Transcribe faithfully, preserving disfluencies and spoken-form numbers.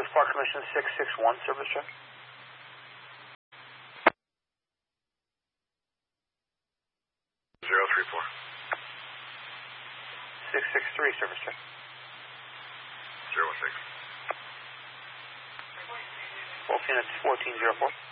West Park Commission six six one, service check. zero three four. six six three, service check. zero one six. Wolf Unit fourteen zero four.